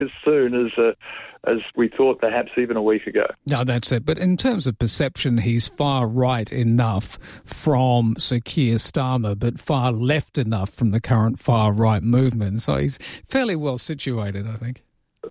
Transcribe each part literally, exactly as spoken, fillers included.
as soon as uh, as we thought perhaps even a week ago. No, that's it. But in terms of perception, he's far right enough from Sir Keir Starmer, but far left enough from the current far right movement. So he's fairly well situated, I think.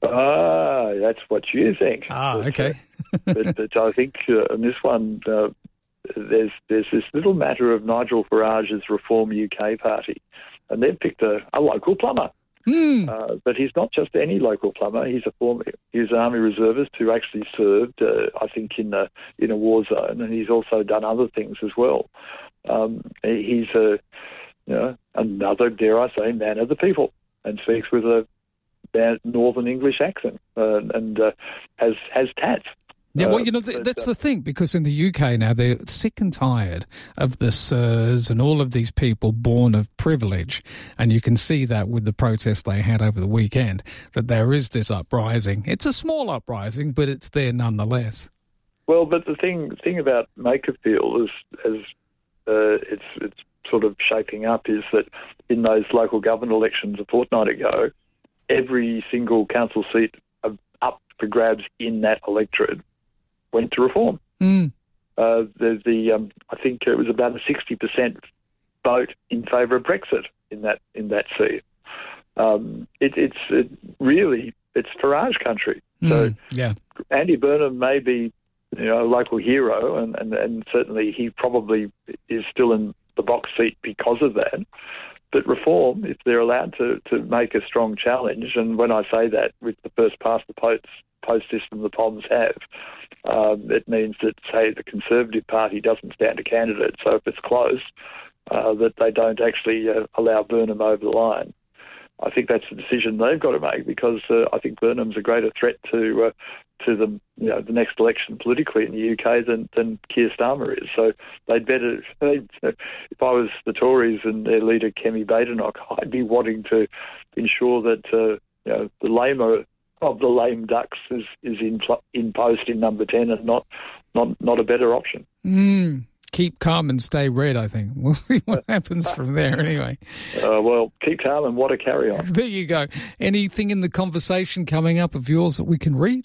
Ah, that's what you think. Ah, okay. but, uh, but, but I think uh, on this one, uh, there's there's this little matter of Nigel Farage's Reform U K party, and they've picked a, a local plumber. Mm. Uh, but he's not just any local plumber. He's a former, he's an army reservist who actually served, uh, I think, in a in a war zone, and he's also done other things as well. Um, he's a you know another, dare I say, man of the people, and speaks with a Northern English accent, uh, and uh, has has tats. Yeah, well, you know, th- that's the thing, because in the U K now they're sick and tired of the sirs and all of these people born of privilege, and you can see that with the protests they had over the weekend, that there is this uprising. It's a small uprising, but it's there nonetheless. Well, but the thing thing about Makerfield is, as uh, it's it's sort of shaping up, is that in those local government elections a fortnight ago, every single council seat up for grabs in that electorate went to Reform. Mm. Uh, the, the um, I think it was about a sixty percent vote in favour of Brexit in that in that seat. Um, it, it's it really it's Farage country. Mm, so yeah. Andy Burnham may be you know a local hero, and, and, and certainly he probably is still in the box seat because of that. But Reform, if they're allowed to, to make a strong challenge, and when I say that with the first past the post post system the Poms have, um, it means that, say, the Conservative Party doesn't stand a candidate. So if it's close, uh, that they don't actually uh, allow Burnham over the line. I think that's the decision they've got to make, because uh, I think Burnham's a greater threat to uh, to the you know the next election politically in the U K than, than Keir Starmer is. So they'd better. They'd, if I was the Tories and their leader Kemi Badenoch, I'd be wanting to ensure that uh, you know the lamer of the lame ducks is is in in post in number ten, and not not not a better option. Mm. Keep calm and stay red, I think. We'll see what happens from there anyway. Uh, well, keep calm and what a carry on. There you go. Anything in the conversation coming up of yours that we can read?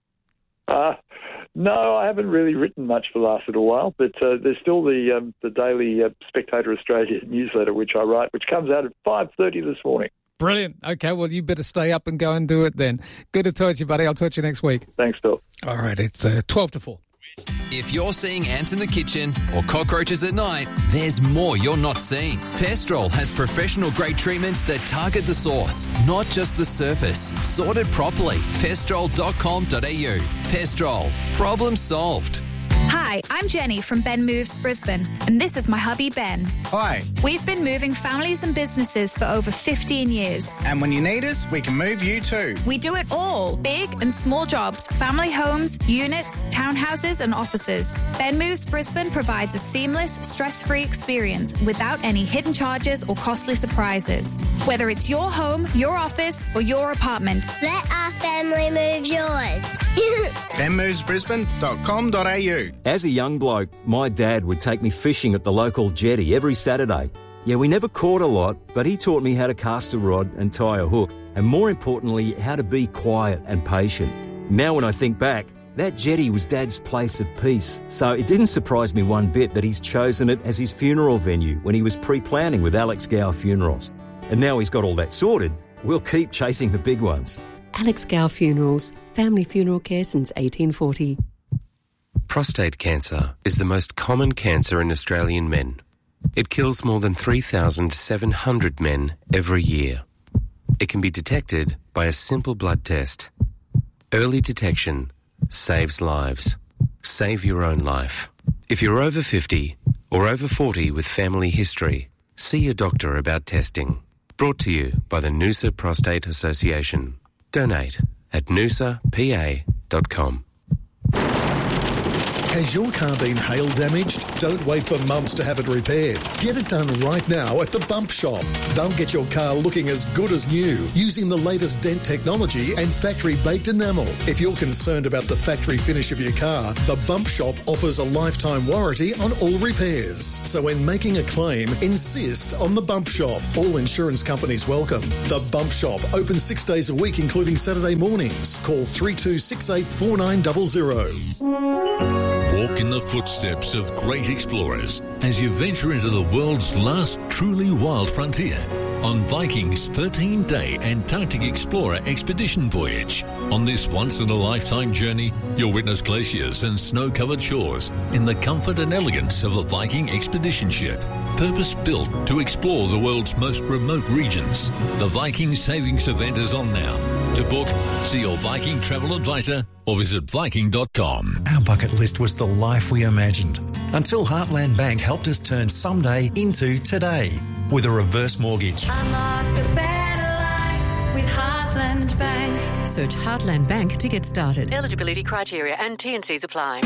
Uh, no, I haven't really written much for the last little while, but uh, there's still the um, the daily uh, Spectator Australia newsletter, which I write, which comes out at five thirty this morning. Brilliant. Okay, well, you better stay up and go and do it then. Good to talk to you, buddy. I'll talk to you next week. Thanks, Bill. All right, it's uh, twelve to four. If you're seeing ants in the kitchen or cockroaches at night, there's more you're not seeing. Pestrol has professional-grade treatments that target the source, not just the surface. Sorted properly. pestrol dot com dot a u. Pestrol. Problem solved. Hi, I'm Jenny from Ben Moves Brisbane, and this is my hubby Ben. Hi. We've been moving families and businesses for over fifteen years. And when you need us, we can move you too. We do it all, big and small jobs, family homes, units, townhouses and offices. Ben Moves Brisbane provides a seamless, stress-free experience without any hidden charges or costly surprises. Whether it's your home, your office or your apartment, let our family move yours. ben moves brisbane dot com dot a u. As a young bloke, my dad would take me fishing at the local jetty every Saturday. Yeah, we never caught a lot, but he taught me how to cast a rod and tie a hook, and more importantly, how to be quiet and patient. Now when I think back, that jetty was Dad's place of peace, so it didn't surprise me one bit that he's chosen it as his funeral venue when he was pre-planning with Alex Gow Funerals. And now he's got all that sorted, we'll keep chasing the big ones. Alex Gow Funerals, family funeral care since eighteen forty. Prostate cancer is the most common cancer in Australian men. It kills more than three thousand seven hundred men every year. It can be detected by a simple blood test. Early detection saves lives. Save your own life. If you're over fifty or over forty with family history, see your doctor about testing. Brought to you by the Noosa Prostate Association. Donate at noosa p a dot com. Has your car been hail damaged? Don't wait for months to have it repaired. Get it done right now at the Bump Shop. They'll get your car looking as good as new using the latest dent technology and factory-baked enamel. If you're concerned about the factory finish of your car, the Bump Shop offers a lifetime warranty on all repairs. So when making a claim, insist on the Bump Shop. All insurance companies welcome. The Bump Shop, open six days a week, including Saturday mornings. Call three two six eight four nine zero zero. Walk in the footsteps of great explorers as you venture into the world's last truly wild frontier on Viking's thirteen-day Antarctic Explorer expedition voyage. On this once-in-a-lifetime journey, you'll witness glaciers and snow-covered shores in the comfort and elegance of a Viking expedition ship, purpose-built to explore the world's most remote regions. The Viking Savings event is on now. To book, see your Viking travel advisor or visit viking dot com. Our bucket list was the life we imagined until Heartland Bank helped us turn someday into today with a reverse mortgage. Unlock a better life with Heartland Bank. Search Heartland Bank to get started. Eligibility criteria and T and Cs apply.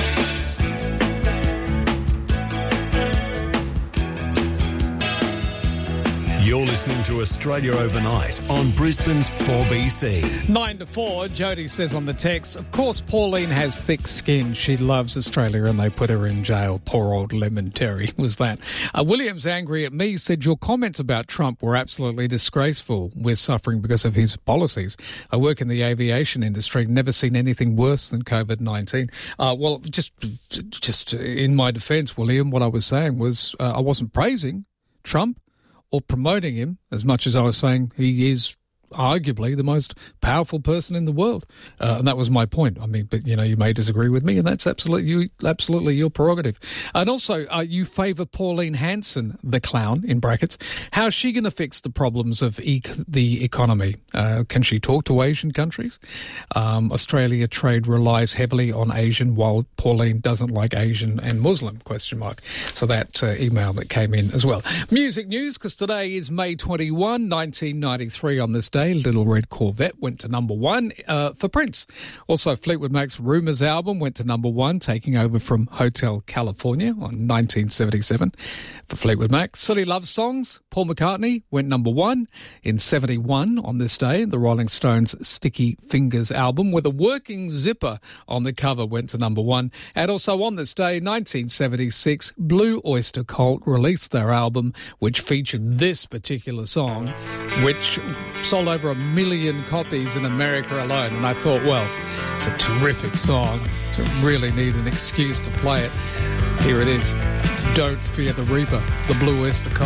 You're listening to Australia Overnight on Brisbane's four B C. Nine to four, Jody says on the text, of course Pauline has thick skin. She loves Australia and they put her in jail. Poor old Lemon Terry was that. Uh, William's angry at me, said your comments about Trump were absolutely disgraceful. We're suffering because of his policies. I work in the aviation industry, never seen anything worse than COVID nineteen. Uh, well, just, just in my defence, William, what I was saying was uh, I wasn't praising Trump or promoting him as much as I was saying he is arguably the most powerful person in the world. Uh, and that was my point. I mean, but, you know, you may disagree with me, and that's absolutely you, absolutely your prerogative. And also, uh, you favour Pauline Hanson, the clown, in brackets. How's she going to fix the problems of e- the economy? Uh, can she talk to Asian countries? Um, Australia trade relies heavily on Asian, while Pauline doesn't like Asian and Muslim, question mark. So that uh, email that came in as well. Music news, because today is May twenty-first, nineteen ninety-three on this day. Little Red Corvette went to number one uh, for Prince. Also, Fleetwood Mac's Rumours album went to number one, taking over from Hotel California on nineteen seventy-seven for Fleetwood Mac. Silly Love Songs, Paul McCartney went number one in seventy-one on this day. The Rolling Stones' Sticky Fingers album with a working zipper on the cover went to number one. And also on this day, nineteen seventy-six, Blue Oyster Cult released their album, which featured this particular song, which sold over a million copies in America alone. And I thought, well, it's a terrific song. To really need an excuse to play it. Here it is. Don't Fear the Reaper, the Blue Oyster Cult.